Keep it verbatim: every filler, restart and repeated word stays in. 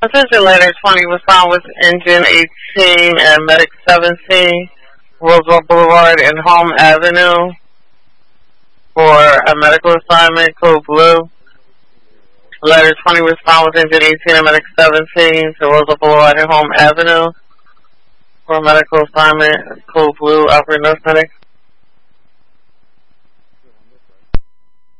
Attention letter twenty was found with engine eighteen and medic seventeen, Roosevelt Boulevard and Home Avenue for a medical assignment, code blue. Letter twenty was found with engine eighteen and medic seventeen to Roosevelt Boulevard and Home Avenue for a medical assignment, code blue, operator nurse medic.